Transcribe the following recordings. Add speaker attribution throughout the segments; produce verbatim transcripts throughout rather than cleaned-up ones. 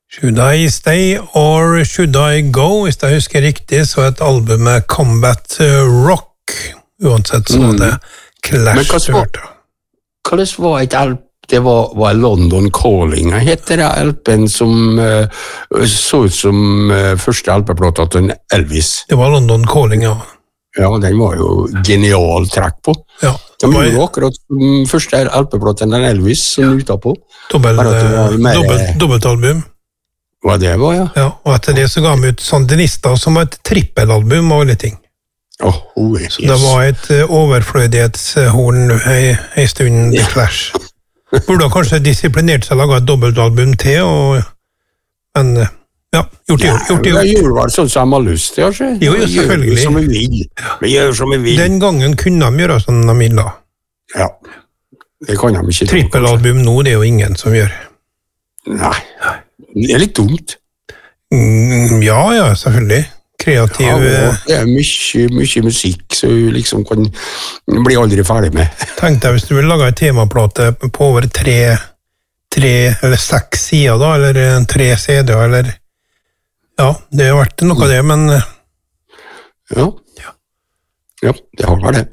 Speaker 1: Should I Stay or Should I Go? Hvis jeg husker riktig, så er et album med Combat Rock. Uansett så var det Clash.
Speaker 2: Men hva var et album? Det var, var London Calling. Heter det alpen som uh, så ut som uh, første alpeplata til Elvis?
Speaker 1: Det var London Calling, ja.
Speaker 2: Ja, den var jo genial trekk på.
Speaker 1: Ja.
Speaker 2: Det var jo akkurat som første alpeplata til Elvis som ja. Ute på.
Speaker 1: Dobbelt, dobbelt, dobbeltalbum.
Speaker 2: Hva det var, ja.
Speaker 1: Ja, og etter det så ga vi ut Sandinista, som var et trippelalbum og alle ting.
Speaker 2: Oh, oh, yes.
Speaker 1: Så det var et uh, overflødighetshorn ei, ei stund i Clash. Burde kanskje disiplinert seg laget et dobbeltalbum til, og, men ja, gjort det gjort. gjort,
Speaker 2: gjort. Jeg gjorde vel sånn som de har lyst til, kanskje?
Speaker 1: Jo, jo, selvfølgelig.
Speaker 2: Gjør som vi vil. Vi gjør som vi vil.
Speaker 1: Den gangen kunne de gjøre sånn de ville.
Speaker 2: Ja, det kan de ikke.
Speaker 1: Trippelalbum nå, det er jo ingen som gjør.
Speaker 2: Nei, det er litt dumt.
Speaker 1: Mm, ja, ja, selvfølgelig. Kreativ...
Speaker 2: Ja, det er mye, mye musikk, så du liksom kan bli aldri ferdig med.
Speaker 1: Tenk deg hvis du vil lage en temaplate på over tre, tre eller seks sider da, eller tre C D-er, eller... Ja, det har vært noe av det, men...
Speaker 2: Ja, ja det har vært det.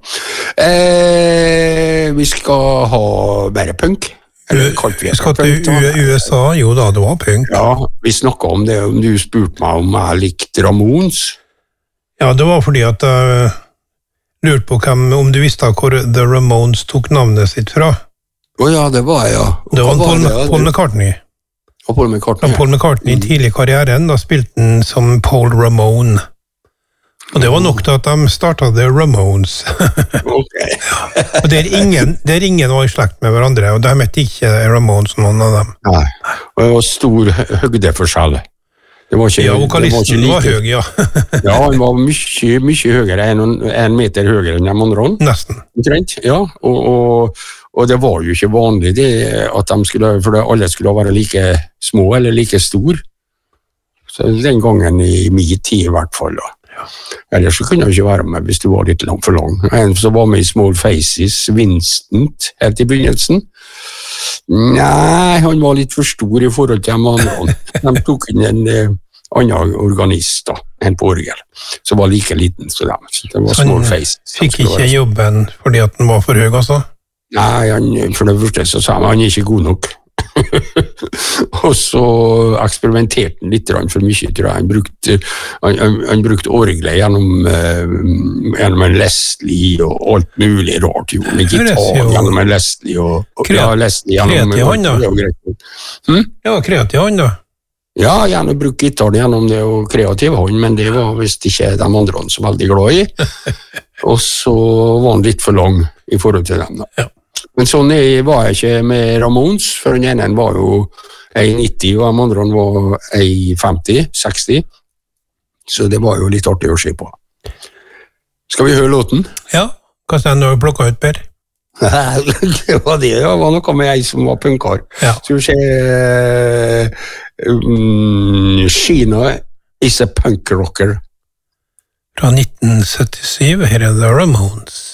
Speaker 2: Eh, vi skal ha bare punk.
Speaker 1: Eller vi skal til U S A, jo da, det var punk.
Speaker 2: Ja, vi snakket om det, om du spurte meg om jeg likte Ramones.
Speaker 1: Ja, det var fordi at jeg lurte på hvem, om du visste hvor The Ramones tok navnet sitt fra.
Speaker 2: Åja, det var jeg, ja. Og
Speaker 1: det var
Speaker 2: Paul,
Speaker 1: var
Speaker 2: det,
Speaker 1: Paul McCartney.
Speaker 2: Og Paul McCartney,
Speaker 1: ja. Paul McCartney i tidlig karrieren, da spilte han som Paul Ramone. Og det var nok til at de startet The Ramones.
Speaker 2: Ok.
Speaker 1: Og det er ingen, det er ingen var i slekt med hverandre, og de heter ikke Ramones, noen av dem.
Speaker 2: Nei, og det var stor høydeforskjell. Det var ikke,
Speaker 1: ja, vokalisten var, var høy, ja.
Speaker 2: Ja, han var mye, mye høyere, en, en meter høyere enn de andre.
Speaker 1: Nesten.
Speaker 2: Ja, og, og, og det var jo ikke vanlig det, at de skulle, for alle skulle være like små eller like stor. Så den gangen i min tid i hvert fall da. Ja. Ellers så kunne jeg ikke være med hvis du var litt lang for lang. En som var med i Small Faces, Vincent, helt i begynnelsen. Nei, han var litt for stor i forhold til de andre. De tok inn en eh, annen organist da, en på orgel, som var like liten som dem. Så det var Small Faces.
Speaker 1: Han fikk ikke jobben fordi at den var for høy, altså?
Speaker 2: Nei, han, for det første så sa han, han er ikke god nok. Og så eksperimenterte han litt for mye, tror jeg. Han brukte, han, han, han brukte orgelet gjennom, uh, gjennom en Leslie og alt mulig rart. Jo, med gitar gjennom en Leslie og, og
Speaker 1: Kreat,
Speaker 2: ja, Leslie gjennom
Speaker 1: kreativ han da?
Speaker 2: Hm?
Speaker 1: Ja, kreativ han da?
Speaker 2: Ja, gjerne bruke gitar gjennom det og kreativ han, men det var visst ikke de andre så veldig glad i. Og så var han litt for lang i forhold til dem da. Ja. Men sånn var jeg ikke med Ramones, for den ene var jo en nitti, og de andre var en femti, seksti. Så det var jo litt artig å se på. Skal vi høre låten?
Speaker 1: Ja, hva sa du når du plukket ut, Per?
Speaker 2: Det var det, det var noe med jeg som var punkar.
Speaker 1: Ja.
Speaker 2: Skal vi se... Um, Sheena is a punk rocker.
Speaker 1: Fra nitten syttisju, her er The Ramones.